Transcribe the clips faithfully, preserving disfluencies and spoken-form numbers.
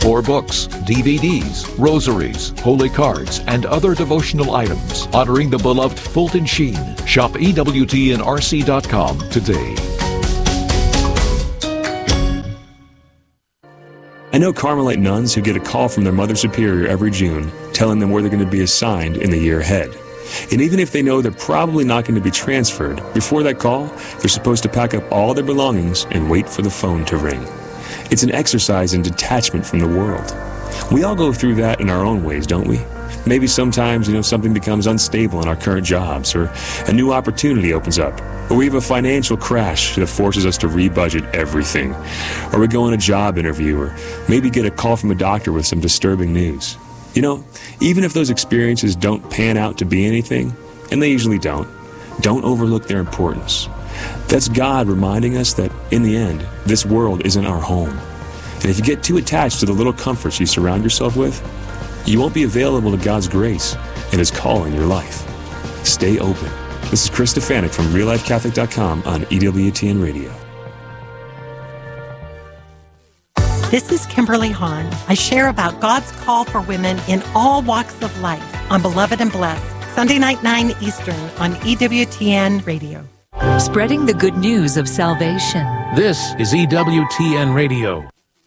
For books, D V Ds, rosaries, holy cards, and other devotional items honoring the beloved Fulton Sheen, shop E W T N R C dot com today. I know Carmelite nuns who get a call from their Mother Superior every June telling them where they're going to be assigned in the year ahead. And even if they know they're probably not going to be transferred, before that call, they're supposed to pack up all their belongings and wait for the phone to ring. It's an exercise in detachment from the world. We all go through that in our own ways, don't we? Maybe sometimes, you know, something becomes unstable in our current jobs, or a new opportunity opens up, or we have a financial crash that forces us to rebudget everything, or we go on a job interview, or maybe get a call from a doctor with some disturbing news. You know, even if those experiences don't pan out to be anything, and they usually don't, don't overlook their importance. That's God reminding us that, in the end, this world isn't our home. And if you get too attached to the little comforts you surround yourself with, you won't be available to God's grace and His call in your life. Stay open. This is Chris Stefanik from Real Life Catholic dot com on E W T N Radio. This is Kimberly Hahn. I share about God's call for women in all walks of life on Beloved and Blessed, Sunday night, nine Eastern on E W T N Radio. Spreading the good news of salvation. This is E W T N Radio.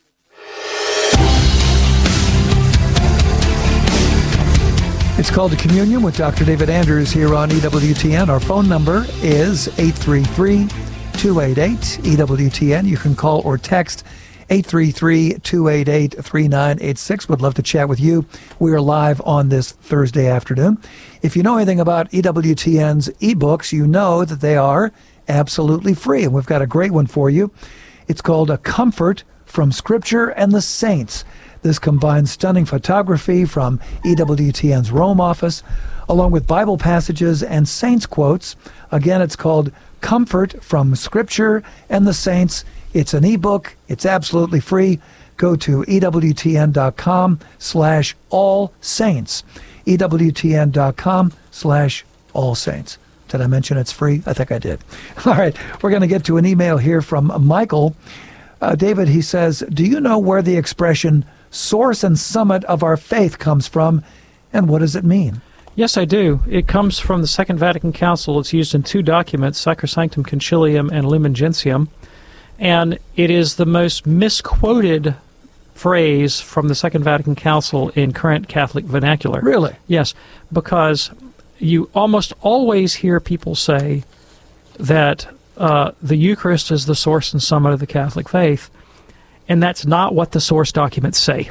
It's called to Communion with Doctor David Anders here on E W T N. Our phone number is eight three three, two eight eight, E W T N. You can call or text eight three three, two eight eight, three nine eight six. Would love to chat with you. We are live on this Thursday afternoon. If you know anything about E W T N's ebooks, you know that they are absolutely free. And we've got a great one for you. It's called A Comfort from Scripture and the Saints. This combines stunning photography from E W T N's Rome office, along with Bible passages and saints quotes. Again, it's called Comfort from Scripture and the Saints. It's an ebook. It's absolutely free. Go to EWTN.com slash all saints. EWTN.com slash all saints. Did I mention it's free? I think I did. All right, we're going to get to an email here from Michael. Uh, David, he says, do you know where the expression source and summit of our faith comes from, and what does it mean? Yes, I do. It comes from the Second Vatican Council. It's used in two documents, Sacrosanctum Concilium and Lumen Gentium, and it is the most misquoted phrase from the Second Vatican Council in current Catholic vernacular. Really? Yes, because you almost always hear people say that uh, the Eucharist is the source and summit of the Catholic faith, and that's not what the source documents say.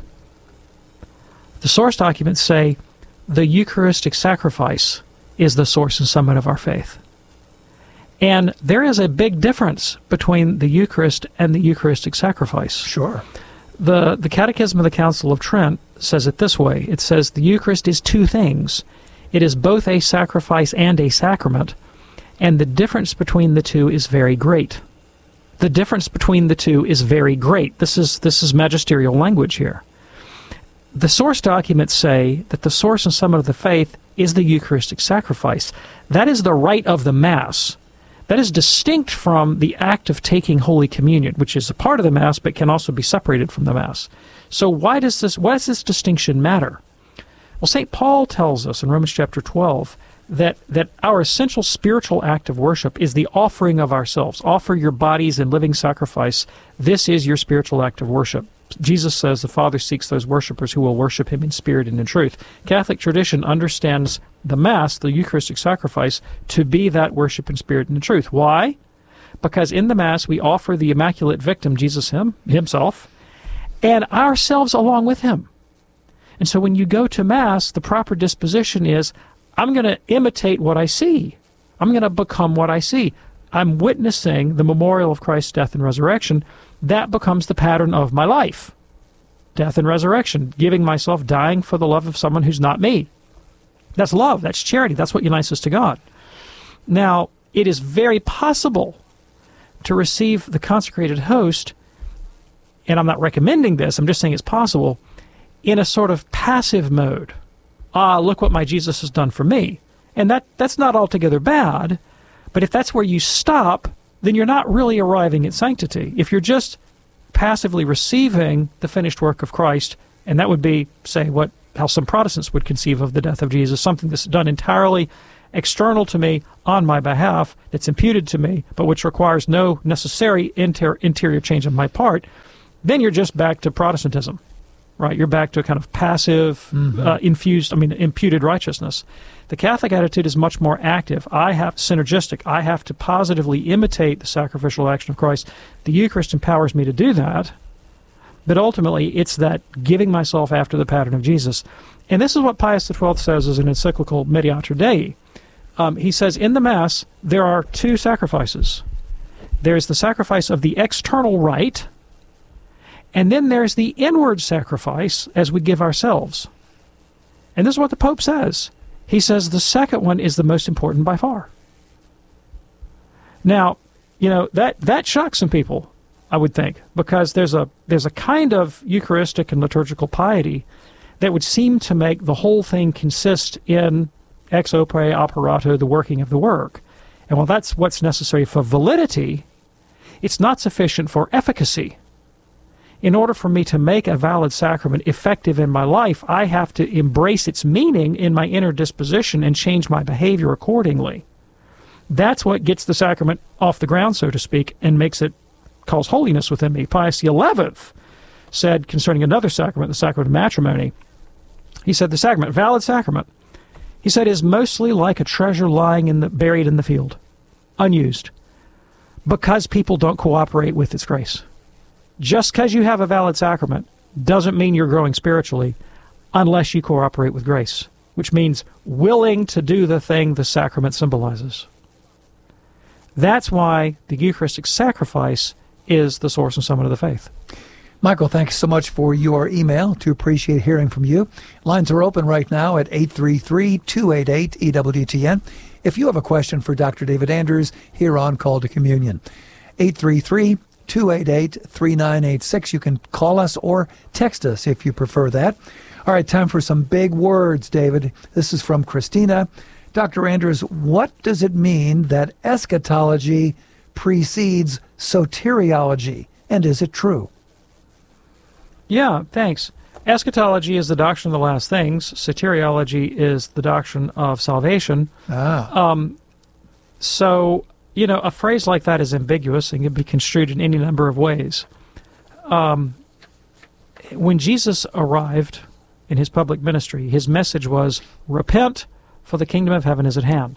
The source documents say the Eucharistic sacrifice is the source and summit of our faith. And there is a big difference between the Eucharist and the Eucharistic sacrifice. Sure. The, the Catechism of the Council of Trent says it this way. It says the Eucharist is two things. It is both a sacrifice and a sacrament, and the difference between the two is very great. The difference between the two is very great. This is this is magisterial language here. The source documents say that the source and summit of the faith is the Eucharistic sacrifice. That is the rite of the Mass. That is distinct from the act of taking Holy Communion, which is a part of the Mass but can also be separated from the Mass. So why does this why does this distinction matter? Well, Saint Paul tells us in Romans chapter twelve that, that our essential spiritual act of worship is the offering of ourselves. Offer your bodies in living sacrifice. This is your spiritual act of worship. Jesus says the Father seeks those worshipers who will worship Him in spirit and in truth. Catholic tradition understands the Mass, the Eucharistic sacrifice, to be that worship in spirit and in truth. Why? Because in the Mass we offer the Immaculate Victim, Jesus him, Himself, and ourselves along with Him. And so when you go to Mass, the proper disposition is, I'm going to imitate what I see. I'm going to become what I see. I'm witnessing the memorial of Christ's death and resurrection. That becomes the pattern of my life. Death and resurrection, giving myself, dying for the love of someone who's not me. That's love. That's charity. That's what unites us to God. Now, it is very possible to receive the consecrated host, and I'm not recommending this, I'm just saying it's possible, in a sort of passive mode. Ah, look what my Jesus has done for me. And that that's not altogether bad, but if that's where you stop, then you're not really arriving at sanctity. If you're just passively receiving the finished work of Christ, and that would be, say, what how some Protestants would conceive of the death of Jesus, something that's done entirely external to me on my behalf, that's imputed to me, but which requires no necessary inter- interior change on my part, then you're just back to Protestantism, right? You're back to a kind of passive, mm-hmm. uh, infused, I mean, imputed righteousness. The Catholic attitude is much more active. I have synergistic. I have to positively imitate the sacrificial action of Christ. The Eucharist empowers me to do that, but ultimately it's that giving myself after the pattern of Jesus. And this is what Pius the twelfth says as an encyclical Mediator Dei. Um, he says, in the Mass, there are two sacrifices. There's the sacrifice of the external rite, and then there's the inward sacrifice as we give ourselves. And this is what the Pope says. He says the second one is the most important by far. Now, you know, that, that shocks some people, I would think, because there's a there's a kind of Eucharistic and liturgical piety that would seem to make the whole thing consist in ex opere operato, the working of the work. And while that's what's necessary for validity, it's not sufficient for efficacy. In order for me to make a valid sacrament effective in my life, I have to embrace its meaning in my inner disposition and change my behavior accordingly. That's what gets the sacrament off the ground, so to speak, and makes it cause holiness within me. Pius the eleventh said concerning another sacrament, the sacrament of matrimony, he said the sacrament, valid sacrament, he said, is mostly like a treasure lying in the buried in the field, unused, because people don't cooperate with its grace. Just because you have a valid sacrament doesn't mean you're growing spiritually unless you cooperate with grace, which means willing to do the thing the sacrament symbolizes. That's why the Eucharistic sacrifice is the source and summit of the faith. Michael, thanks so much for your email. To appreciate hearing from you. Lines are open right now at eight three three, two eight eight, E W T N. If you have a question for Doctor David Anders here on Call to Communion, eight three three, two eight eight, three nine eight six. You can call us or text us if you prefer that. All right, time for some big words, David. This is from Christina. Doctor Anders, what does it mean that eschatology precedes soteriology, and is it true? Yeah, thanks. Eschatology is the doctrine of the last things. Soteriology is the doctrine of salvation. Ah. Um, so, you know, a phrase like that is ambiguous and can be construed in any number of ways. Um, when Jesus arrived in his public ministry, his message was, repent, for the kingdom of heaven is at hand.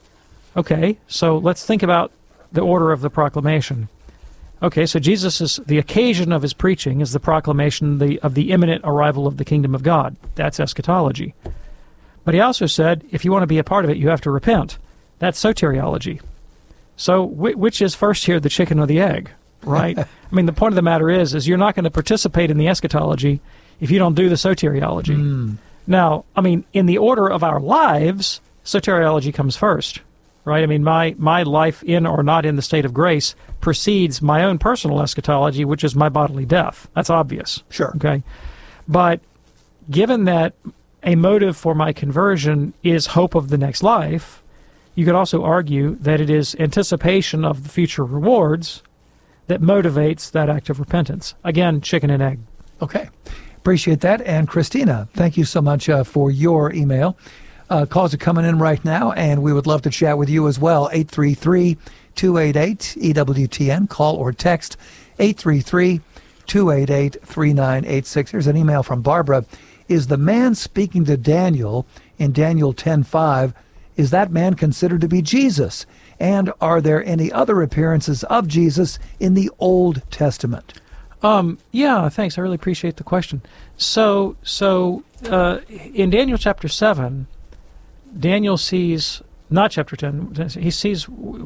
Okay, so let's think about the order of the proclamation. Okay, so Jesus is, the occasion of his preaching is the proclamation the, of the imminent arrival of the kingdom of God. That's eschatology. But he also said, if you want to be a part of it, you have to repent. That's soteriology. So wh- which is first here, the chicken or the egg, right? I mean, the point of the matter is, is you're not going to participate in the eschatology if you don't do the soteriology. Mm. Now, I mean, in the order of our lives, soteriology comes first, right? I mean, my, my life in or not in the state of grace precedes my own personal eschatology, which is my bodily death. That's obvious. Sure. Okay. But given that a motive for my conversion is hope of the next life, you could also argue that it is anticipation of the future rewards that motivates that act of repentance. Again, chicken and egg. Okay. Appreciate that. And Christina, thank you so much uh, for your email. Uh, calls are coming in right now, and we would love to chat with you as well. eight three three, two eight eight, E W T N. Call or text eight three three, two eight eight, three nine eight six. Here's an email from Barbara. Is the man speaking to Daniel in Daniel ten five, is that man considered to be Jesus? And are there any other appearances of Jesus in the Old Testament? Um, yeah, thanks. I really appreciate the question. So, so uh, in Daniel chapter seven, Daniel sees, not chapter ten, he sees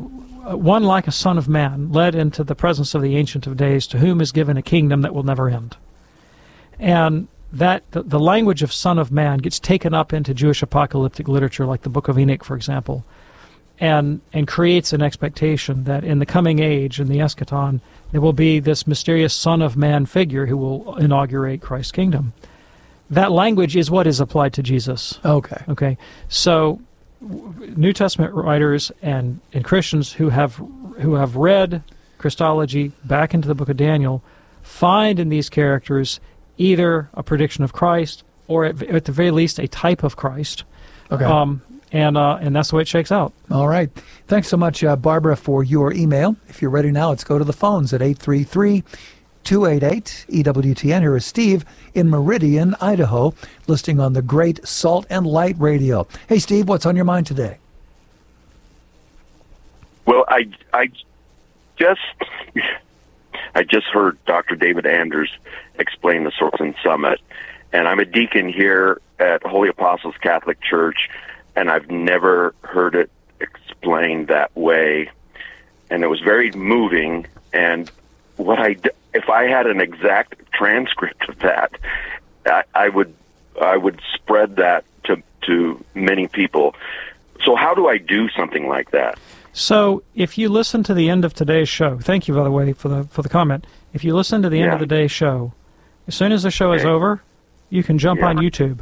one like a son of man led into the presence of the Ancient of Days, to whom is given a kingdom that will never end. And that the, the language of son of man gets taken up into Jewish apocalyptic literature, like the Book of Enoch, for example, and and creates an expectation that in the coming age, in the eschaton, there will be this mysterious Son of Man figure who will inaugurate Christ's kingdom. That language is what is applied to Jesus. Okay. Okay. So, New Testament writers and, and Christians who have who have read Christology back into the book of Daniel find in these characters either a prediction of Christ or at, at the very least a type of Christ. Okay. Um, and uh, and that's the way it shakes out. All right. Thanks so much, uh, Barbara, for your email. If you're ready now, let's go to the phones at eight three three, two eight eight, E W T N. Here is Steve in Meridian, Idaho, listening on the great Salt and Light Radio. Hey, Steve, what's on your mind today? Well, I, I just I just heard Doctor David Anders explain the Sorson Summit, and I'm a deacon here at Holy Apostles Catholic Church, and I've never heard it explained that way, and it was very moving. And what I, if I had an exact transcript of that, I, I would I would spread that to to many people. So how do I do something like that? So if you listen to the end of today's show, thank you, by the way, for the for the comment. If you listen to the yeah. end of the day's show, as soon as the show okay. is over, you can jump yeah. on YouTube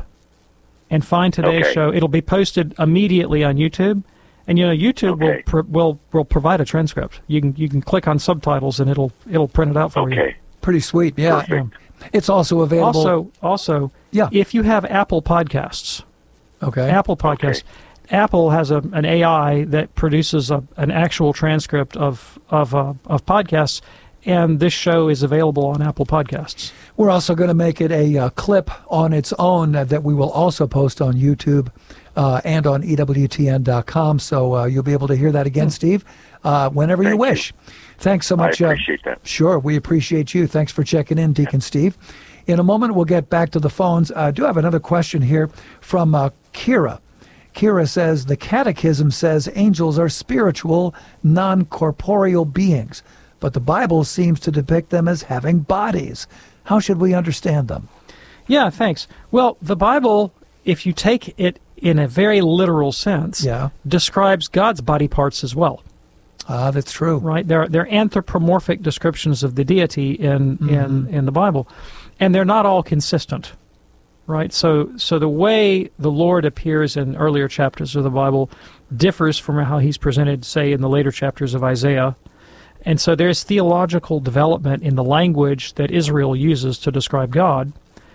and find today's okay. show. It'll be posted immediately on YouTube, and you know YouTube okay. will pro- will will provide a transcript. You can you can click on subtitles and it'll it'll print it out for okay. you. Pretty sweet, yeah. yeah. It's also available. Also, also, yeah. if you have Apple Podcasts, okay, Apple Podcasts. Okay. Apple has a, an A I that produces a, an actual transcript of of uh, of podcasts, and this show is available on Apple Podcasts. We're also going to make it a uh, clip on its own uh, that we will also post on YouTube uh, and on E W T N dot com, so uh, you'll be able to hear that again, Steve, uh, whenever Thank you wish. You. Thanks so much. I appreciate uh, that. Sure, we appreciate you. Thanks for checking in, Deacon Steve. In a moment, we'll get back to the phones. I do have another question here from uh, Kira. Kira says, the Catechism says angels are spiritual, non-corporeal beings, but the Bible seems to depict them as having bodies. How should we understand them? Yeah, thanks. Well, the Bible, if you take it in a very literal sense, yeah. describes God's body parts as well. Ah, that's true. Right? They're, they're anthropomorphic descriptions of the deity in, mm-hmm. in, in the Bible, and they're not all consistent. Right, so so the way the Lord appears in earlier chapters of the Bible differs from how he's presented, say, in the later chapters of Isaiah. And so there's theological development in the language that Israel uses to describe God.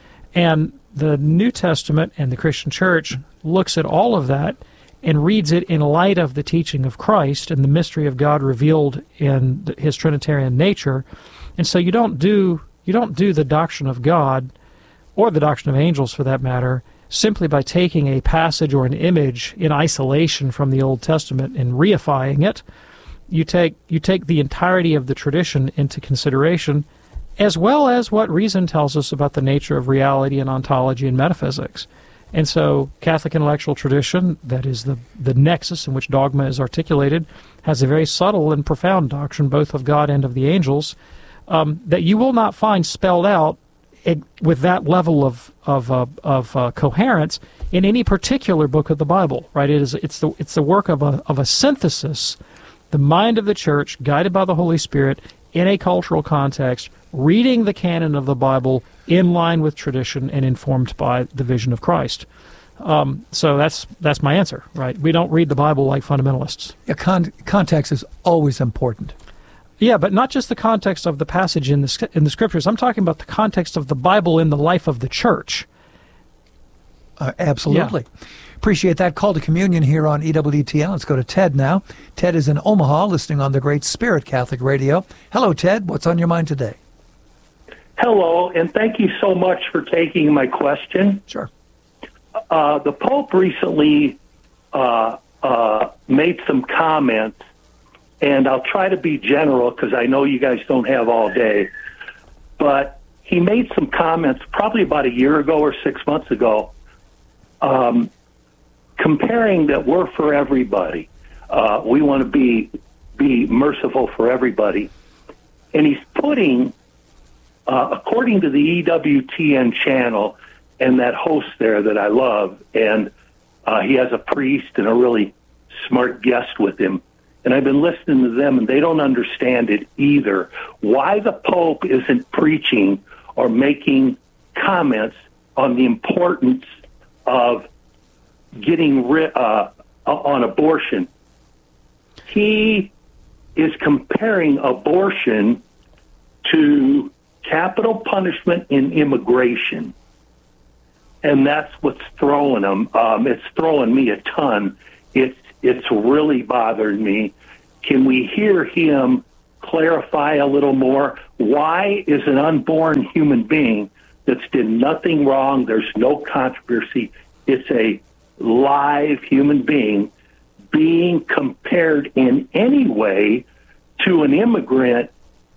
And the New Testament and the Christian Church looks at all of that and reads it in light of the teaching of Christ and the mystery of God revealed in his Trinitarian nature. And so you don't do you don't do the doctrine of God, or the doctrine of angels for that matter, simply by taking a passage or an image in isolation from the Old Testament and reifying it. You take you take the entirety of the tradition into consideration, as well as what reason tells us about the nature of reality and ontology and metaphysics. And so Catholic intellectual tradition, that is the, the nexus in which dogma is articulated, has a very subtle and profound doctrine, both of God and of the angels, um, that you will not find spelled out It, with that level of of uh, of uh, coherence in any particular book of the Bible, right? It is it's the it's the work of a of a synthesis, the mind of the Church, guided by the Holy Spirit in a cultural context, reading the canon of the Bible in line with tradition and informed by the vision of Christ. Um, so that's that's my answer, right? We don't read the Bible like fundamentalists. Yeah, con- context is always important. Yeah, but not just the context of the passage in the in the Scriptures. I'm talking about the context of the Bible in the life of the Church. Uh, absolutely. Yeah. Appreciate that call to communion here on E W T N. Let's go to Ted now. Ted is in Omaha, listening on the Great Spirit Catholic Radio. Hello, Ted. What's on your mind today? Hello, and thank you so much for taking my question. Sure. Uh, the Pope recently uh, uh, made some comments, and I'll try to be general because I know you guys don't have all day, but he made some comments probably about a year ago or six months ago, um, comparing that we're for everybody. Uh, we want to be be merciful for everybody. And he's putting, uh, according to the E W T N channel and that host there that I love, and uh, he has a priest and a really smart guest with him, and I've been listening to them, and they don't understand it either. Why the Pope isn't preaching or making comments on the importance of getting rid uh, on abortion. He is comparing abortion to capital punishment in immigration. And that's what's throwing them. Um, it's throwing me a ton. It's, it's really bothered me. Can we hear him clarify a little more? Why is an unborn human being that's did nothing wrong, there's no controversy, it's a live human being, being compared in any way to an immigrant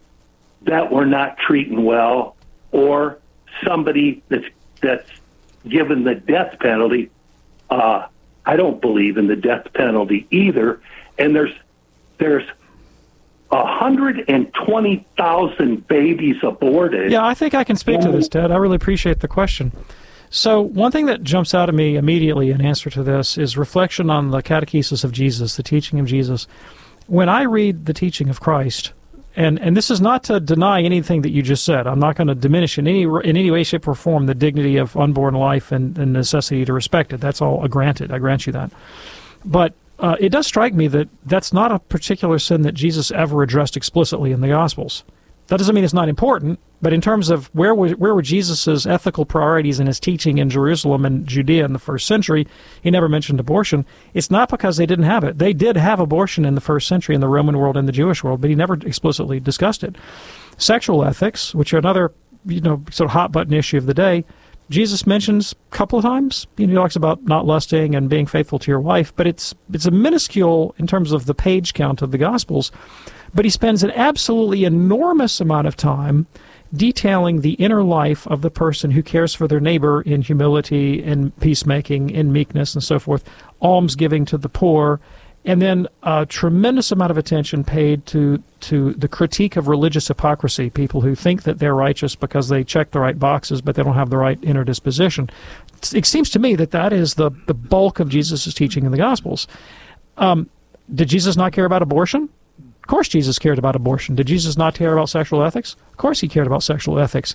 that we're not treating well, or somebody that's that's given the death penalty? Uh, I don't believe in the death penalty either. And there's there's one hundred twenty thousand babies aborted. Yeah, I think I can speak to this, Ted. I really appreciate the question. So one thing that jumps out at me immediately in answer to this is reflection on the catechesis of Jesus, the teaching of Jesus. When I read the teaching of Christ, and, and this is not to deny anything that you just said. I'm not going to diminish in any in any way, shape, or form the dignity of unborn life and the necessity to respect it. That's all granted. I grant you that. But uh, it does strike me that that's not a particular sin that Jesus ever addressed explicitly in the Gospels. That doesn't mean it's not important, but in terms of where were, where were Jesus' ethical priorities in his teaching in Jerusalem and Judea in the first century, he never mentioned abortion. It's not because they didn't have it. They did have abortion in the first century in the Roman world and the Jewish world, but he never explicitly discussed it. Sexual ethics, which are another, you know, sort of hot-button issue of the day, Jesus mentions a couple of times. You know, he talks about not lusting and being faithful to your wife, but it's it's a minuscule in terms of the page count of the Gospels. But he spends an absolutely enormous amount of time detailing the inner life of the person who cares for their neighbor in humility, in peacemaking, in meekness, and so forth, almsgiving to the poor, and then a tremendous amount of attention paid to, to the critique of religious hypocrisy, people who think that they're righteous because they check the right boxes, but they don't have the right inner disposition. It seems to me that that is the, the bulk of Jesus' teaching in the Gospels. Um, did Jesus not care about abortion? Of course Jesus cared about abortion. Did Jesus not care about sexual ethics? Of course he cared about sexual ethics.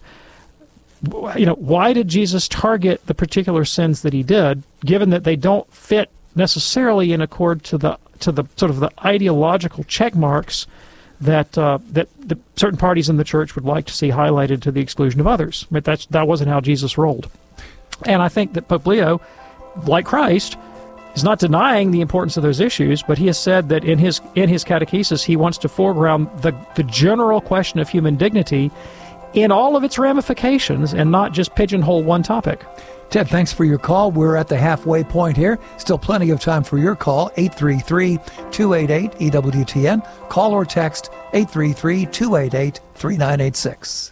You know, why did Jesus target the particular sins that he did, given that they don't fit necessarily in accord to the to the sort of the ideological check marks that uh, that the certain parties in the church would like to see highlighted to the exclusion of others? But that's that wasn't how Jesus rolled. And I think that Pope Leo, like Christ, is not denying the importance of those issues, but he has said that in his in his catechesis he wants to foreground the, the general question of human dignity in all of its ramifications and not just pigeonhole one topic. Ted, thanks for your call. We're at the halfway point here. Still plenty of time for your call, eight three three, two eight eight, E W T N. Call or text eight three three, two eight eight, three nine eight six.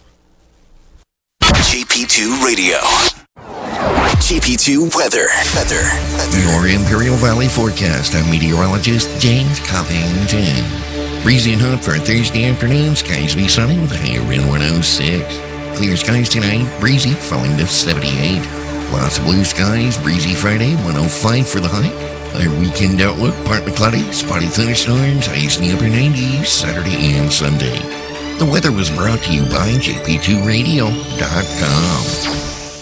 J P two Radio. J P two Weather. Weather. Your Imperial Valley forecast. I'm meteorologist James Covington. Breezy and hot for a Thursday afternoon. Skies be sunny with a high around one oh six. Clear skies tonight. Breezy falling to seventy-eight. Lots of blue skies. Breezy Friday. one oh five for the high. Our weekend outlook. Partly cloudy. Spotty thunderstorms. Highs in the upper nineties. Saturday and Sunday. The weather was brought to you by J P two radio dot com.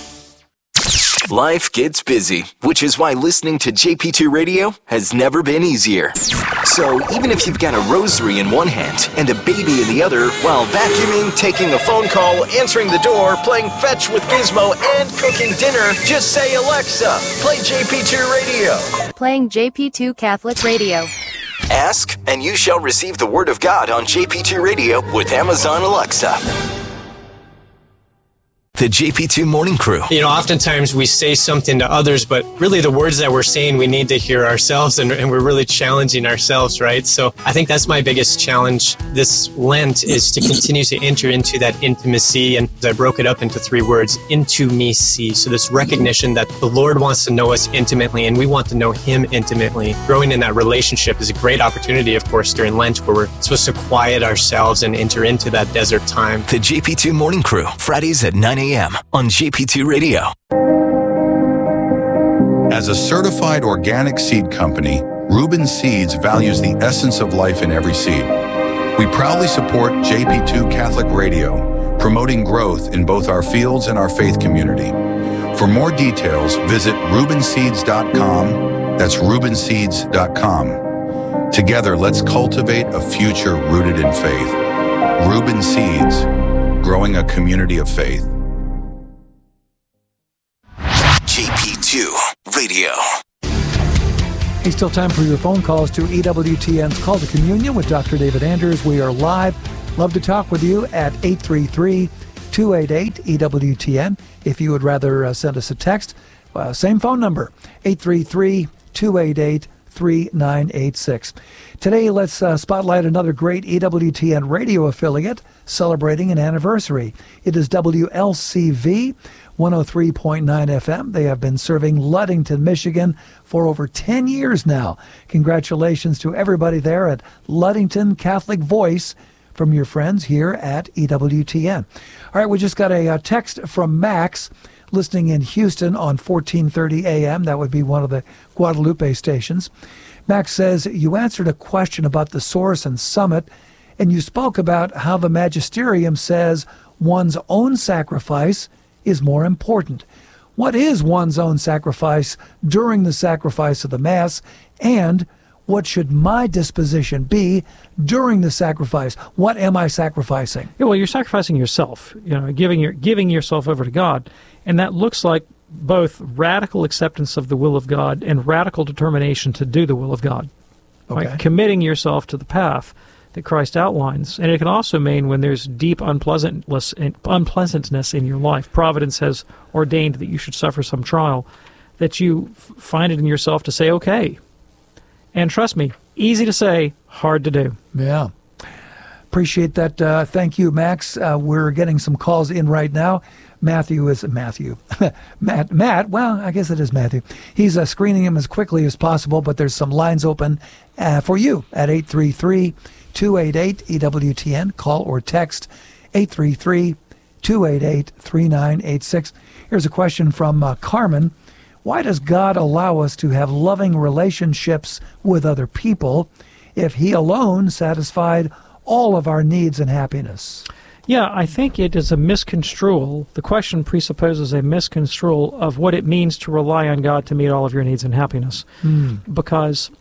Life gets busy, which is why listening to J P two Radio has never been easier. So even if you've got a rosary in one hand and a baby in the other, while vacuuming, taking a phone call, answering the door, playing fetch with Gizmo, and cooking dinner, just say, Alexa, play J P two Radio. Playing J P two Catholic Radio. Ask, and you shall receive the Word of God on J P two Radio with Amazon Alexa. The J P two Morning Crew. You know, oftentimes we say something to others, but really the words that we're saying we need to hear ourselves, and, and we're really challenging ourselves, right? So I think that's my biggest challenge this Lent is to continue to enter into that intimacy. And I broke it up into three words, into me see. So this recognition that the Lord wants to know us intimately and we want to know Him intimately. Growing in that relationship is a great opportunity, of course, during Lent, where we're supposed to quiet ourselves and enter into that desert time. The J P two Morning Crew, Fridays at nine a.m. on J P two Radio. As a certified organic seed company, Reuben Seeds values the essence of life in every seed. We proudly support J P two Catholic Radio, promoting growth in both our fields and our faith community. For more details, visit Reuben Seeds dot com. That's Reuben Seeds dot com. Together, let's cultivate a future rooted in faith. Reuben Seeds. growing a community of faith. J P two Radio. Hey, still time for your phone calls to E W T N's Call to Communion with Doctor David Anders. We are live. Love to talk with you at eight three three, two eight eight, E W T N. If you would rather uh, send us a text, uh, same phone number, eight three three, two eight eight, three nine eight six. Today, let's uh, spotlight another great E W T N radio affiliate celebrating an anniversary. It is W L C V one oh three point nine F M. They have been serving Ludington, Michigan for over ten years now. Congratulations to everybody there at Ludington Catholic Voice from your friends here at E W T N. All right, we just got a, a text from Max listening in Houston on fourteen thirty A M. That would be one of the Guadalupe stations. Max says, you answered a question about the Source and Summit, and you spoke about how the Magisterium says one's own sacrifice is more important. What is one's own sacrifice during the sacrifice of the Mass, and what should my disposition be during the sacrifice? What am I sacrificing? Yeah, well, you're sacrificing yourself, you know, giving your giving yourself over to God, and that looks like both radical acceptance of the will of God and radical determination to do the will of God. Okay. Right? Committing yourself to the path that Christ outlines. And it can also mean when there's deep unpleasantness, unpleasantness in your life. Providence has ordained that you should suffer some trial, that you f- find it in yourself to say, okay. And trust me, easy to say, hard to do. Yeah. Appreciate that. Uh, thank you, Max. Uh, we're getting some calls in right now. Matthew is Matthew. Matt, Matt, well, I guess it is Matthew. He's uh, screening him as quickly as possible, but there's some lines open uh, for you at eight three three, two eight eight, E W T N. Call or text eight three three, two eight eight, three nine eight six. Here's a question from uh, Carmen. Why does God allow us to have loving relationships with other people if He alone satisfied all of our needs and happiness? Yeah, I think it is a misconstrual. The question presupposes a misconstrual of what it means to rely on God to meet all of your needs and happiness. Mm. Because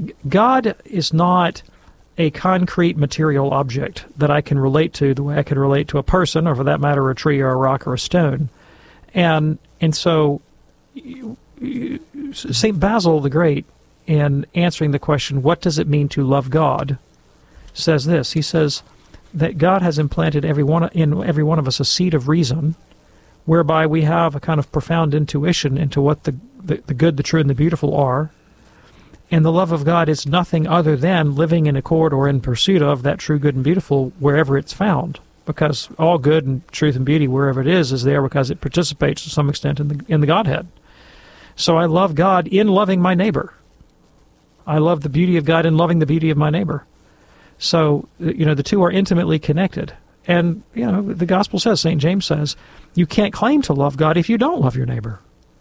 God is not a concrete material object that I can relate to the way I can relate to a person, or for that matter, a tree or a rock or a stone. And and so Saint Basil the Great, in answering the question, what does it mean to love God, says this. He says that God has implanted every one, in every one of us a seed of reason, whereby we have a kind of profound intuition into what the, the, the good, the true, and the beautiful are. And the love of God is nothing other than living in accord or in pursuit of that true, good, and beautiful wherever it's found. Because all good and truth and beauty, wherever it is, is there because it participates to some extent in the in the Godhead. So I love God in loving my neighbor. I love the beauty of God in loving the beauty of my neighbor. So, you know, the two are intimately connected. And, you know, the gospel says, Saint James says, you can't claim to love God if you don't love your neighbor.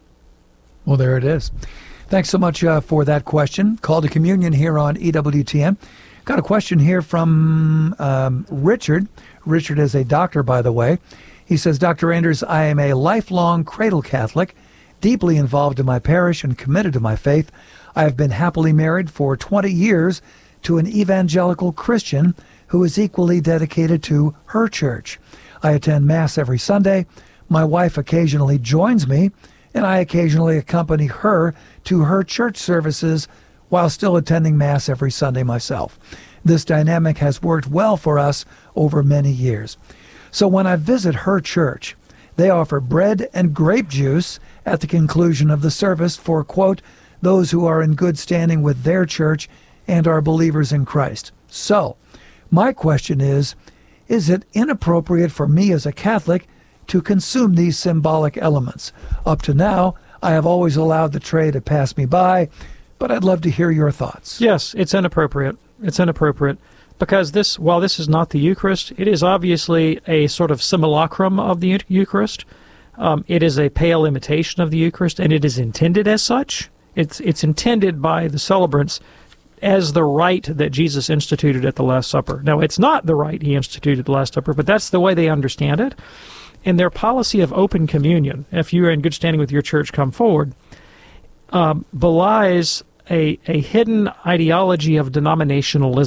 Well, there it is. Thanks so much uh, for that question. Call to Communion here on E W T N. Got a question here from um, Richard. Richard is a doctor, by the way. He says, Doctor Anders, I am a lifelong cradle Catholic, deeply involved in my parish and committed to my faith. I have been happily married for twenty years to an evangelical Christian who is equally dedicated to her church. I attend Mass every Sunday. My wife occasionally joins me, and I occasionally accompany her to her church services while still attending Mass every Sunday myself. This dynamic has worked well for us over many years. So when I visit her church, they offer bread and grape juice at the conclusion of the service for, quote, those who are in good standing with their church and are believers in Christ. So, my question is, is it inappropriate for me as a Catholic to consume these symbolic elements? Up to now, I have always allowed the tray to pass me by, but I'd love to hear your thoughts. Yes, it's inappropriate. It's inappropriate because this, while this is not the Eucharist, it is obviously a sort of simulacrum of the Eucharist. Um, it is a pale imitation of the Eucharist, and it is intended as such. It's it's intended by the celebrants as the rite that Jesus instituted at the Last Supper. Now, it's not the rite he instituted at the Last Supper, but that's the way they understand it. And their policy of open communion, if you are in good standing with your church, come forward, um, belies a, a hidden ideology of denominationalism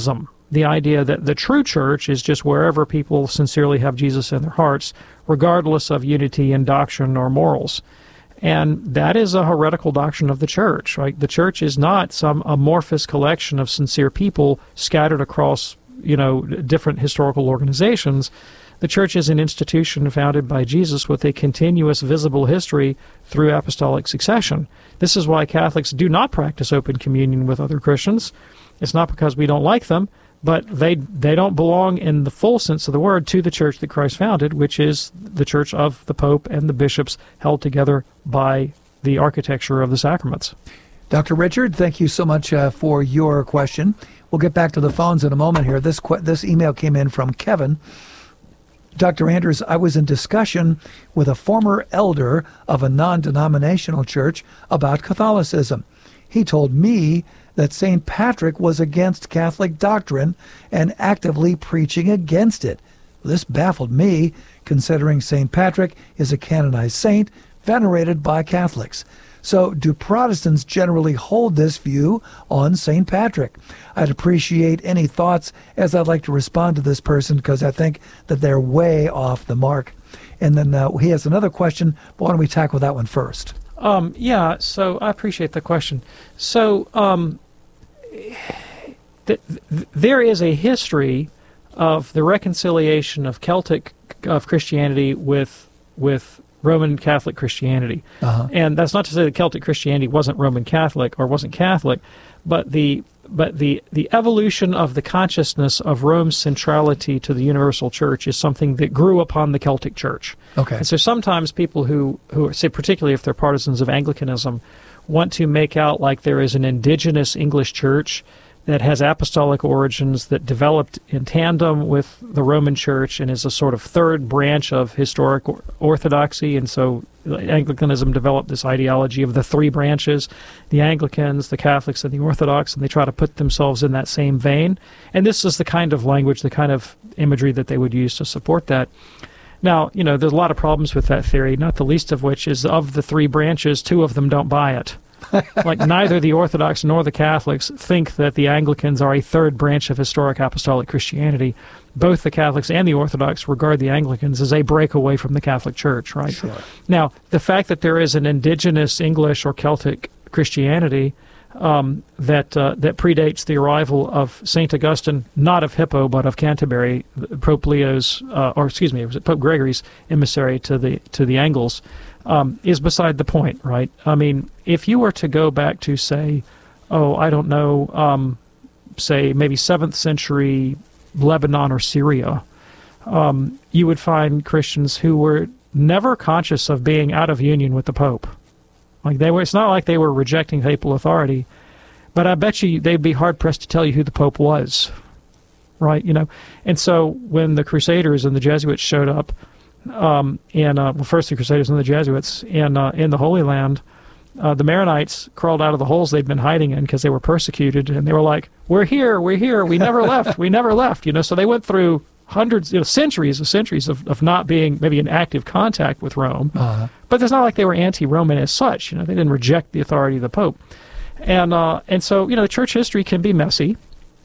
the idea that the true church is just wherever people sincerely have Jesus in their hearts, regardless of unity in doctrine or morals. And that is a heretical doctrine of the church, right? The church is not some amorphous collection of sincere people scattered across, you know, different historical organizations. The church is an institution founded by Jesus with a continuous visible history through apostolic succession. This is why Catholics do not practice open communion with other Christians. It's not because we don't like them, but they they don't belong in the full sense of the word to the church that Christ founded, which is the church of the Pope and the bishops held together by the architecture of the sacraments. Doctor Richard, thank you so much uh, for your question. We'll get back to the phones in a moment here. This qu- this email came in from Kevin. Doctor Anders, I was in discussion with a former elder of a non-denominational church about Catholicism. He told me that Saint Patrick was against Catholic doctrine and actively preaching against it. This baffled me, considering Saint Patrick is a canonized saint venerated by Catholics. So do Protestants generally hold this view on Saint Patrick? I'd appreciate any thoughts, as I'd like to respond to this person because I think that they're way off the mark. And then uh, he has another question, but why don't we tackle that one first? Um, yeah, so I appreciate the question. So um, th- th- there is a history of the reconciliation of Celtic of Christianity with with Roman Catholic Christianity. Uh-huh. And that's not to say that Celtic Christianity wasn't Roman Catholic or wasn't Catholic, but the but the, the evolution of the consciousness of Rome's centrality to the universal church is something that grew upon the Celtic church. Okay. And so sometimes people who, who say, particularly if they're partisans of Anglicanism, want to make out like there is an indigenous English church that has apostolic origins that developed in tandem with the Roman Church and is a sort of third branch of historic orthodoxy. And so Anglicanism developed this ideology of the three branches, the Anglicans, the Catholics, and the Orthodox, and they try to put themselves in that same vein. And this is the kind of language, the kind of imagery that they would use to support that. Now, you know, there's a lot of problems with that theory, not the least of which is of the three branches, two of them don't buy it. Like neither the Orthodox nor the Catholics think that the Anglicans are a third branch of historic apostolic Christianity. Both the Catholics and the Orthodox regard the Anglicans as a breakaway from the Catholic Church, right? Sure. Now, the fact that there is an indigenous English or Celtic Christianity um, that uh, that predates the arrival of Saint Augustine, not of Hippo, but of Canterbury, Pope Leo's, uh, or excuse me, it was Pope Gregory's emissary to the to the Angles, um, is beside the point, right? I mean, if you were to go back to, say, oh, I don't know, um, say maybe seventh century Lebanon or Syria, um, you would find Christians who were never conscious of being out of union with the Pope. Like they were, it's not like they were rejecting papal authority, but I bet you they'd be hard pressed to tell you who the Pope was, right? You know, and so when the Crusaders and the Jesuits showed up, um, in uh, well, first the Crusaders and the Jesuits in uh, in the Holy Land, uh, the Maronites crawled out of the holes they'd been hiding in because they were persecuted, and they were like, "We're here, we're here, we never left, we never left." You know, so they went through hundreds, you know, centuries of centuries of, of not being maybe in active contact with Rome. Uh-huh. But it's not like they were anti-Roman as such. You know, they didn't reject the authority of the Pope. And uh, and so, you know, church history can be messy.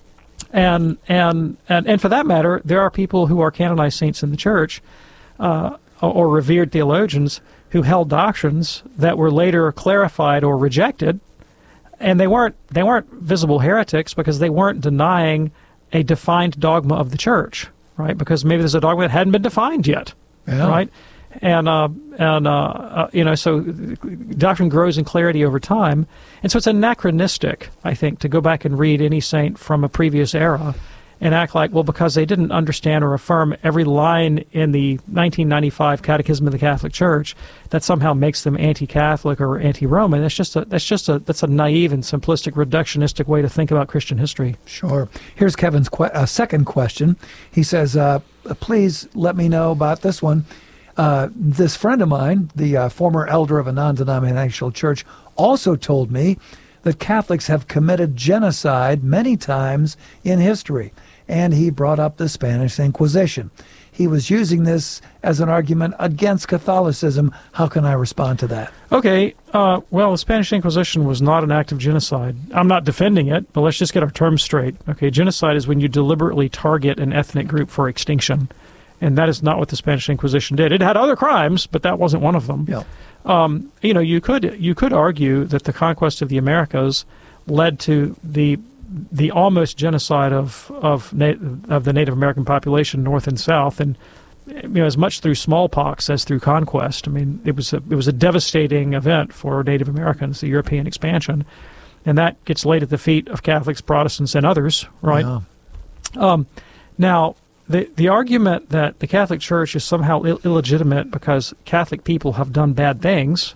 And, and, and, and for that matter, there are people who are canonized saints in the church uh, or revered theologians who held doctrines that were later clarified or rejected. And they weren't they weren't visible heretics because they weren't denying a defined dogma of the church. Right, because maybe there's a dogma that hadn't been defined yet, yeah. Right, and uh, and uh, uh, you know, so doctrine grows in clarity over time, and so it's anachronistic, I think, to go back and read any saint from a previous era and act like, well, because they didn't understand or affirm every line in the nineteen ninety-five Catechism of the Catholic Church, that somehow makes them anti-Catholic or anti-Roman. That's just a that's just a that's a naive and simplistic, reductionistic way to think about Christian history. Sure. Here's Kevin's que- uh, second question. He says, uh, "Please let me know about this one. Uh, this friend of mine, the uh, former elder of a non-denominational church, also told me that Catholics have committed genocide many times in history." And he brought up the Spanish Inquisition. he was using this as an argument against Catholicism. How can I respond to that? Okay, uh, well, the Spanish Inquisition was not an act of genocide. I'm not defending it, but let's just get our terms straight. Okay, genocide is when you deliberately target an ethnic group for extinction, and that is not what the Spanish Inquisition did. It had other crimes, but that wasn't one of them. Yeah. Um, you know, you could you could argue that the conquest of the Americas led to the the almost genocide of of, na- of the Native American population, north and south, and you know, as much through smallpox as through conquest. I mean, it was a, it was a devastating event for Native Americans, the European expansion, and that gets laid at the feet of Catholics, Protestants, and others, right? Yeah. Um, now, the the argument that the Catholic Church is somehow Ill- illegitimate because Catholic people have done bad things,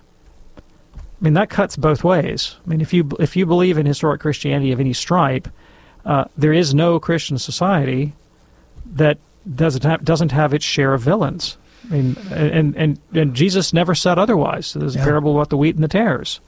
I mean, that cuts both ways. I mean, if you if you believe in historic Christianity of any stripe, uh, there is no Christian society that doesn't have, doesn't have its share of villains. I mean, and and, and Jesus never said otherwise. So there's a Yeah. parable about the wheat and the tares.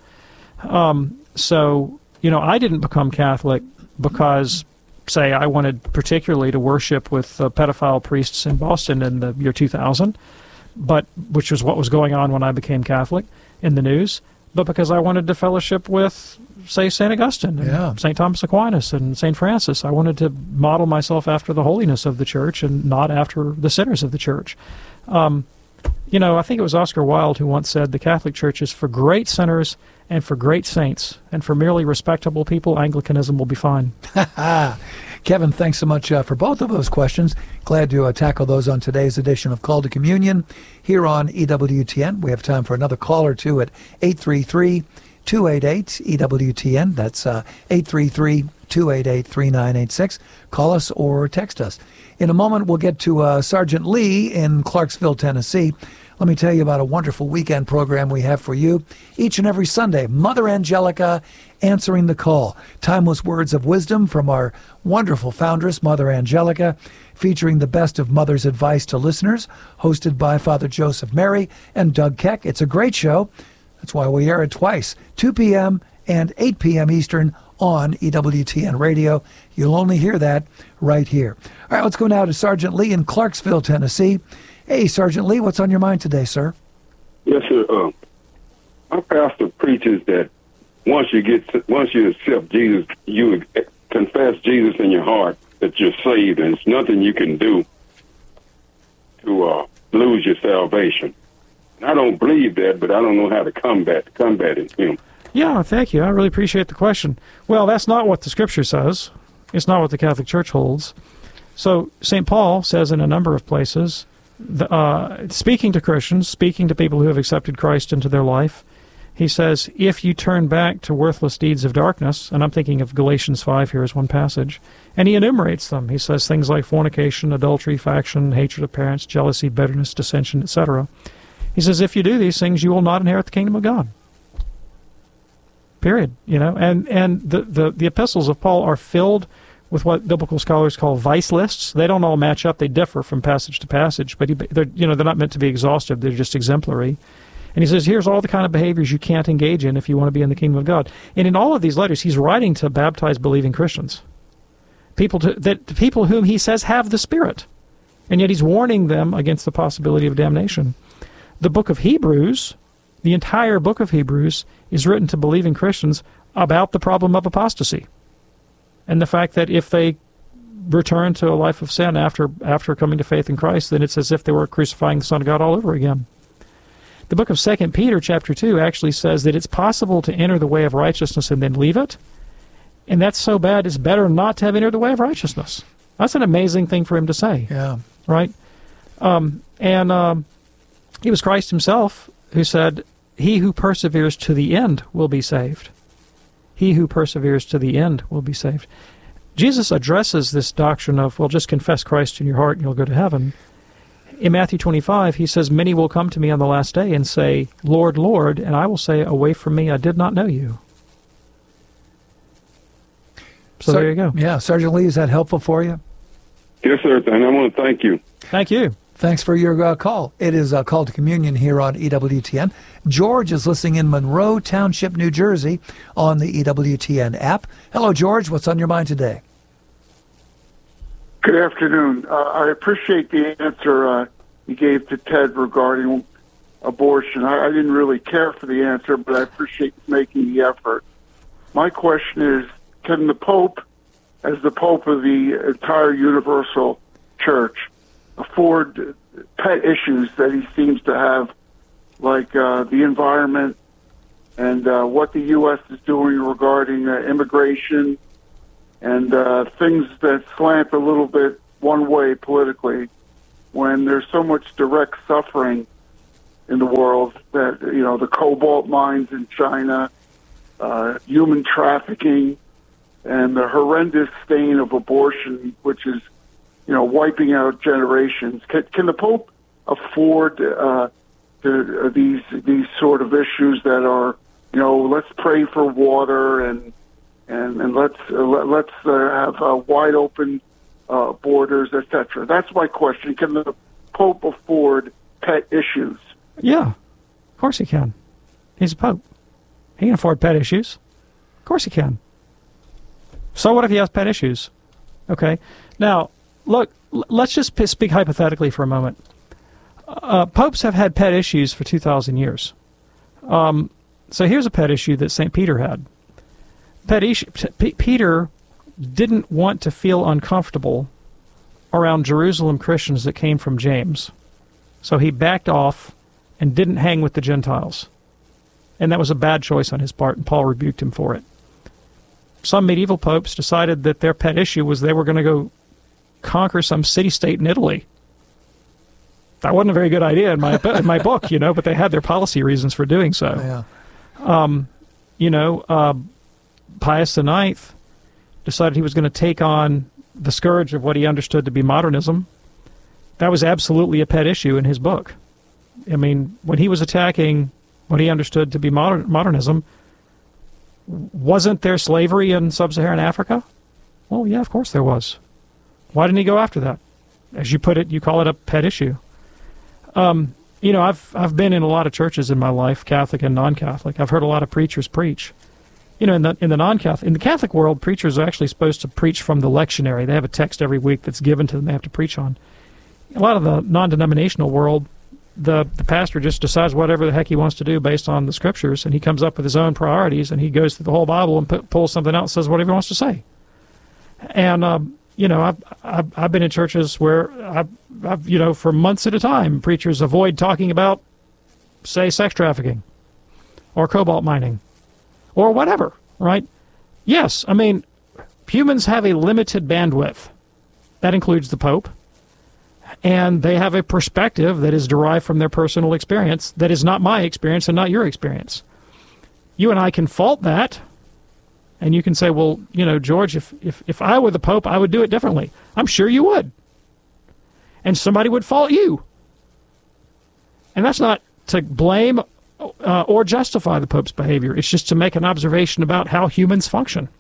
Um, so, you know, I didn't become Catholic because, say, I wanted particularly to worship with uh, pedophile priests in Boston in the year two thousand, but which was what was going on when I became Catholic in the news, but because I wanted to fellowship with, say, Saint Augustine and Yeah. Saint Thomas Aquinas and Saint Francis. I wanted to model myself after the holiness of the church and not after the sinners of the church. Um, you know, I think it was Oscar Wilde who once said, the Catholic Church is for great sinners and for great saints, and for merely respectable people, Anglicanism will be fine. Kevin, thanks so much uh, for both of those questions. Glad to uh, tackle those on today's edition of Call to Communion here on E W T N. We have time for another call or two at eight three three, two eight eight, E W T N. That's uh, eight three three, two eight eight, three nine eight six. Call us or text us. In a moment, we'll get to uh, Sergeant Lee in Clarksville, Tennessee. Let me tell you about a wonderful weekend program we have for you. Each and every Sunday, Mother Angelica answering the call. Timeless words of wisdom from our wonderful foundress, Mother Angelica, featuring the best of Mother's advice to listeners, hosted by Father Joseph Mary and Doug Keck. It's a great show. That's why we air it twice, two p.m. and eight p.m. Eastern on E W T N Radio. You'll only hear that right here. All right, let's go now to Sergeant Lee in Clarksville, Tennessee. Hey, Sergeant Lee, what's on your mind today, sir? Yes, sir. Uh, my pastor preaches that once you get, once you accept Jesus, you confess Jesus in your heart that you're saved, and it's nothing you can do to uh, lose your salvation. And I don't believe that, but I don't know how to combat combat it. You know. Yeah, thank you. I really appreciate the question. Well, that's not what the Scripture says. It's not what the Catholic Church holds. So Saint Paul says in a number of places, the, uh, speaking to Christians, speaking to people who have accepted Christ into their life, he says, if you turn back to worthless deeds of darkness, and I'm thinking of Galatians five here as one passage, and he enumerates them. He says things like fornication, adultery, faction, hatred of parents, jealousy, bitterness, dissension, et cetera. He says, if you do these things, you will not inherit the kingdom of God. Period. You know, and and the, the, the epistles of Paul are filled with what biblical scholars call vice lists. They don't all match up. They differ from passage to passage, but he, they're, you know, they're not meant to be exhaustive. They're just exemplary. And he says, here's all the kind of behaviors you can't engage in if you want to be in the kingdom of God. And in all of these letters, he's writing to baptized, believing Christians, people to, that people whom he says have the Spirit, and yet he's warning them against the possibility of damnation. The book of Hebrews, the entire book of Hebrews, is written to believing Christians about the problem of apostasy, and the fact that if they return to a life of sin after after coming to faith in Christ, then it's as if they were crucifying the Son of God all over again. The book of Second Peter chapter two actually says that it's possible to enter the way of righteousness and then leave it, and that's so bad it's better not to have entered the way of righteousness. That's an amazing thing for him to say. Yeah. Right? Um, and um, it was Christ himself who said, he who perseveres to the end will be saved. He who perseveres to the end will be saved. Jesus addresses this doctrine of, well, just confess Christ in your heart and you'll go to heaven. In Matthew twenty-five, he says, many will come to me on the last day and say, Lord, Lord, and I will say, away from me, I did not know you. So, so there you go. Yeah, Sergeant Lee, is that helpful for you? Yes, sir, and I want to thank you. Thank you. Thanks for your uh, call. It is a call to communion here on E W T N. George is listening in Monroe Township, New Jersey on the E W T N app. Hello, George. What's on your mind today? Good afternoon. Uh, I appreciate the answer uh, you gave to Ted regarding abortion. I, I didn't really care for the answer, but I appreciate making the effort. My question is, can the Pope, as the Pope of the entire Universal Church, afford pet issues that he seems to have, like uh, the environment and uh, what the U S is doing regarding uh, immigration and uh, things that slant a little bit one way politically, when there's so much direct suffering in the world that, you know, the cobalt mines in China, uh, human trafficking, and the horrendous stain of abortion, which is, you know, wiping out generations. Can, can the Pope afford uh, to, uh, these these sort of issues that are, you know, let's pray for water and and and let's uh, let, let's uh, have uh, wide open uh, borders, et cetera. That's my question. Can the Pope afford pet issues? Yeah, of course he can. He's a Pope. He can afford pet issues. Of course he can. So what if he has pet issues? Okay. Now, look, l- let's just p- speak hypothetically for a moment. Uh, popes have had pet issues for two thousand years. Um, so here's a pet issue that Saint Peter had. Pet issue, P- Peter didn't want to feel uncomfortable around Jerusalem Christians that came from James. So he backed off and didn't hang with the Gentiles. And that was a bad choice on his part, and Paul rebuked him for it. Some medieval popes decided that their pet issue was they were going to go conquer some city-state in Italy. That wasn't a very good idea in my in my book, you know, but they had their policy reasons for doing so. Yeah. Um, you know, uh, Pius the Ninth decided he was going to take on the scourge of what he understood to be modernism. That was absolutely a pet issue in his book. I mean, when he was attacking what he understood to be modern, modernism, wasn't there slavery in sub-Saharan Africa? Well, yeah, of course there was. Why didn't he go after that? As you put it, you call it a pet issue. Um, you know, I've I've been in a lot of churches in my life, Catholic and non-Catholic. I've heard a lot of preachers preach. You know, in the in the non-Catholic, in the Catholic world, preachers are actually supposed to preach from the lectionary. They have a text every week that's given to them they have to preach on. A lot of the non-denominational world, the the pastor just decides whatever the heck he wants to do based on the scriptures, and he comes up with his own priorities, and he goes through the whole Bible and p- pulls something out and says whatever he wants to say. And um, you know, I've, I've I've been in churches where I've, I've you know for months at a time, preachers avoid talking about, say, sex trafficking, or cobalt mining, or whatever. Right? Yes, I mean, humans have a limited bandwidth. That includes the Pope. And they have a perspective that is derived from their personal experience that is not my experience and not your experience. You and I can fault that, and you can say, well, you know, George, if, if, if I were the Pope, I would do it differently. I'm sure you would. And somebody would fault you. And that's not to blame uh, or justify the Pope's behavior. It's just to make an observation about how humans function.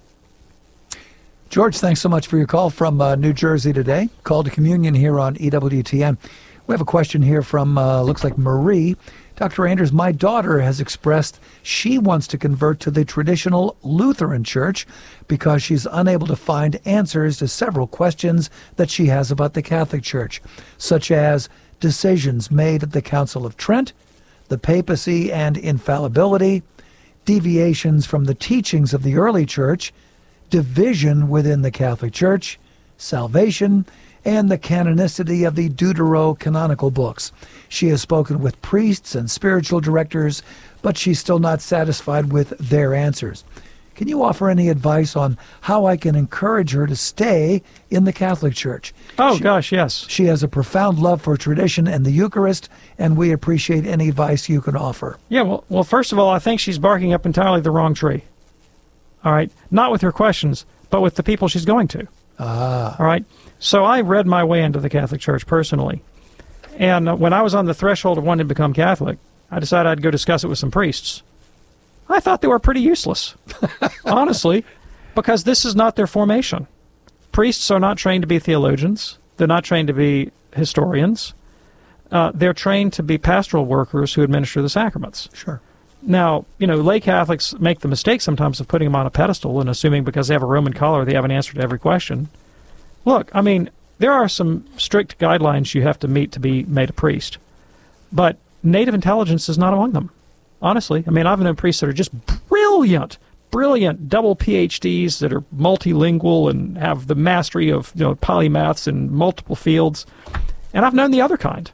George, thanks so much for your call from uh, New Jersey today. Call to communion here on E W T N. We have a question here from, uh, looks like Marie. Doctor Anders, my daughter has expressed she wants to convert to the traditional Lutheran Church because she's unable to find answers to several questions that she has about the Catholic Church, such as decisions made at the Council of Trent, the papacy and infallibility, deviations from the teachings of the early Church, division within the Catholic Church, salvation, and the canonicity of the Deuterocanonical books. She has spoken with priests and spiritual directors, but she's still not satisfied with their answers. Can you offer any advice on how I can encourage her to stay in the Catholic Church? Oh, she, gosh, yes. She has a profound love for tradition and the Eucharist, and we appreciate any advice you can offer. Yeah, well, well, first of all, I think she's barking up entirely the wrong tree. All right, not with her questions, but with the people she's going to. Ah. All right, so I read my way into the Catholic Church personally. And uh, when I was on the threshold of wanting to become Catholic, I decided I'd go discuss it with some priests. I thought they were pretty useless, honestly, because this is not their formation. Priests are not trained to be theologians. They're not trained to be historians. Uh, they're trained to be pastoral workers who administer the sacraments. Sure. Now, you know, lay Catholics make the mistake sometimes of putting them on a pedestal and assuming because they have a Roman collar they have an answer to every question. look, I mean, there are some strict guidelines you have to meet to be made a priest, but native intelligence is not among them. Honestly, I mean, I've known priests that are just brilliant, brilliant double P H Ds that are multilingual and have the mastery of, you know, polymaths in multiple fields, and I've known the other kind.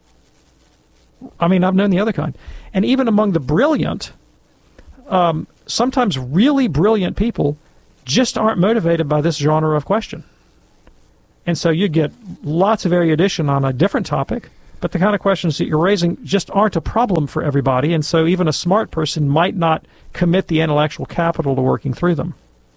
I mean, I've known the other kind. And even among the brilliant, um, sometimes really brilliant people just aren't motivated by this genre of question. And so you get lots of erudition on a different topic, but the kind of questions that you're raising just aren't a problem for everybody, and so even a smart person might not commit the intellectual capital to working through them.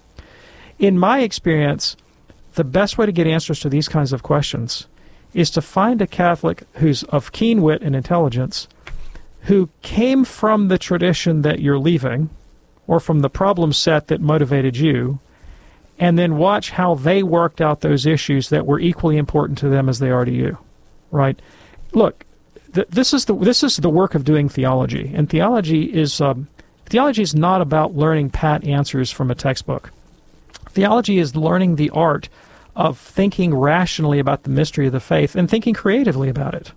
In my experience, the best way to get answers to these kinds of questions is to find a Catholic who's of keen wit and intelligence, who came from the tradition that you're leaving, or from the problem set that motivated you, and then watch how they worked out those issues that were equally important to them as they are to you, right? Look, th- this is the this is the work of doing theology, and theology is um, theology is not about learning pat answers from a textbook. Theology is learning the art of thinking rationally about the mystery of the faith and thinking creatively about it.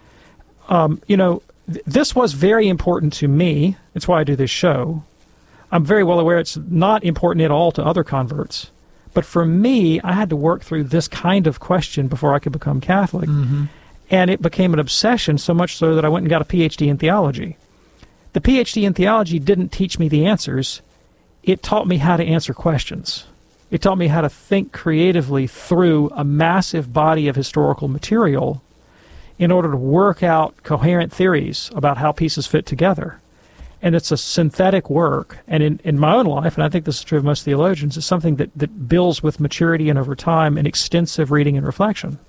Um, you know, th- this was very important to me. It's why I do this show. I'm very well aware it's not important at all to other converts. But for me, I had to work through this kind of question before I could become Catholic. Mm-hmm. And it became an obsession, so much so that I went and got a P H D in theology. The P H D in theology didn't teach me the answers. It taught me how to answer questions. It taught me how to think creatively through a massive body of historical material in order to work out coherent theories about how pieces fit together. And it's a synthetic work. And in, in my own life, and I think this is true of most theologians, it's something that, that builds with maturity and over time and extensive reading and reflection.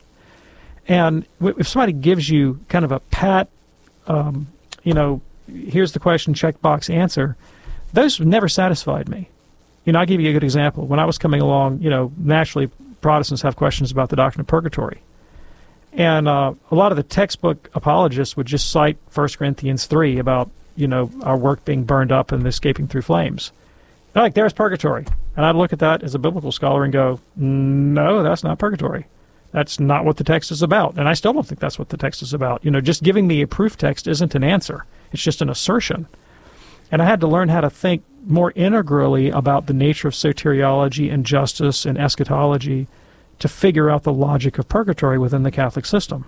And if somebody gives you kind of a pat, um, you know, here's the question, checkbox answer, those never satisfied me. You know, I'll give you a good example. When I was coming along, you know, naturally Protestants have questions about the doctrine of purgatory. And uh, a lot of the textbook apologists would just cite First Corinthians three about, you know, our work being burned up and escaping through flames. They're like, there's purgatory. And I'd look at that as a biblical scholar and go, no, that's not purgatory. That's not what the text is about. And I still don't think that's what the text is about. You know, just giving me a proof text isn't an answer. It's just an assertion. And I had to learn how to think more integrally about the nature of soteriology and justice and eschatology to figure out the logic of purgatory within the Catholic system.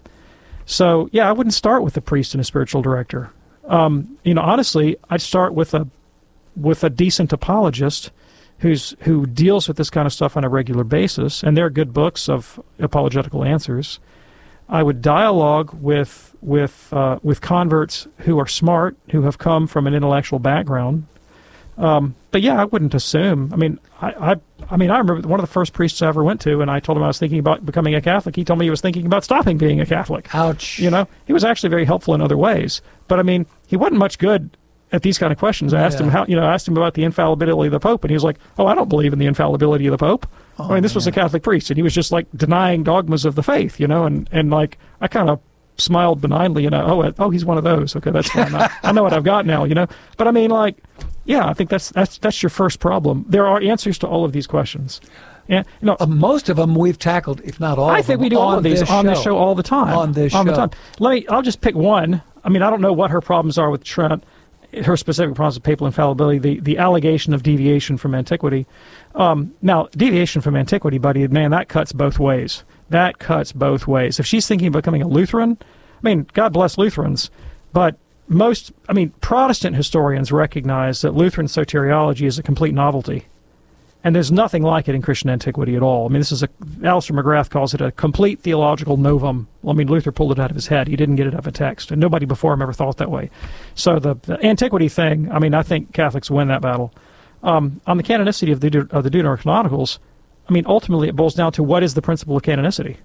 So, yeah, I wouldn't start with a priest and a spiritual director. Um, you know, honestly, I'd start with a with a decent apologist who's who deals with this kind of stuff on a regular basis, and there are good books of apologetical answers. I would dialogue with with uh, with converts who are smart, who have come from an intellectual background. Um, but yeah, I wouldn't assume. I mean, I, I I mean, I remember one of the first priests I ever went to, and I told him I was thinking about becoming a Catholic. He told me he was thinking about stopping being a Catholic. Ouch. You know, he was actually very helpful in other ways. But I mean, he wasn't much good at these kind of questions. I asked yeah. him how, you know, I asked him about the infallibility of the Pope, and he was like, "Oh, I don't believe in the infallibility of the Pope." Oh, I mean, this man. was a Catholic priest, and he was just like denying dogmas of the faith, you know, and, and like I kind of smiled benignly, you know, oh, oh, he's one of those. Okay, that's fine. I, I know what I've got now, you know. But I mean, like, yeah, I think that's that's that's your first problem. There are answers to all of these questions. And you know, uh, most of them we've tackled, if not all. I of think them we do all of these this on show. this show all the time. On this on show, the time. Let me. I'll just pick one. I mean, I don't know what her problems are with Trent. Her specific problems with papal infallibility, the, the allegation of deviation from antiquity. Um, now, deviation from antiquity, buddy, man, that cuts both ways. That cuts both ways. If she's thinking of becoming a Lutheran, I mean, God bless Lutherans, but most, I mean, Protestant historians recognize that Lutheran soteriology is a complete novelty. And there's nothing like it in Christian antiquity at all. I mean, this is a, Alistair McGrath calls it a complete theological novum. Well, I mean, Luther pulled it out of his head. He didn't get it out of a text, and nobody before him ever thought that way. So the, the antiquity thing, I mean, I think Catholics win that battle. Um, on the canonicity of the, of the Deuterocanonicals, I mean, ultimately it boils down to what is the principle of canonicity.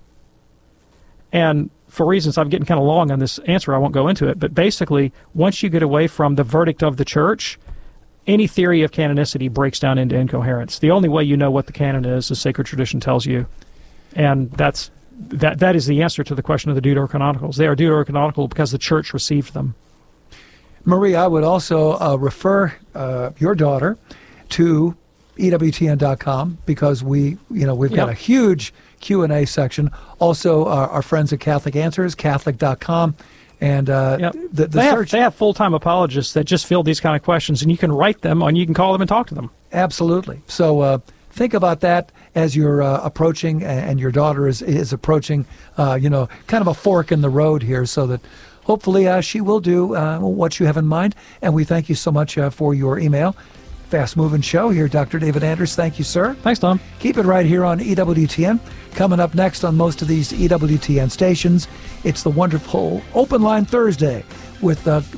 And for reasons I'm getting kind of long on this answer, I won't go into it, but basically, once you get away from the verdict of the church, any theory of canonicity breaks down into incoherence. The only way you know what the canon is, is sacred tradition tells you. And that's that. that is the answer to the question of the Deuterocanonicals. They are Deuterocanonical because the church received them. Marie, I would also uh, refer uh, your daughter to E W T N dot com, because we, you know, we've got Yep. a huge Q and A section. Also, uh, our friends at Catholic Answers, Catholic dot com. And uh, Yep. the, the they, have, search... they have full-time apologists that just field these kind of questions, and you can write them, and you can call them and talk to them. Absolutely. So uh, think about that as you're uh, approaching, and your daughter is, is approaching, uh, you know, kind of a fork in the road here, so that hopefully uh, she will do uh, what you have in mind. And we thank you so much uh, for your email. Fast moving show here, Doctor David Anders. Thank you, sir. Thanks, Tom. Keep it right here on E W T N. Coming up next on most of these E W T N stations, it's the wonderful Open Line Thursday with uh,